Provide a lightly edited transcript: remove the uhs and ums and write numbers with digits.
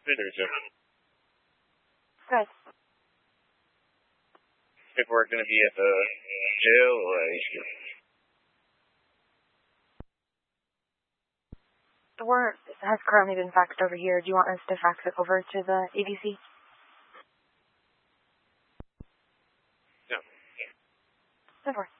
Good. Paperwork going to be at the jail or The word has currently been faxed over here. Do you want us to fax it over to the ADC? No. Of course.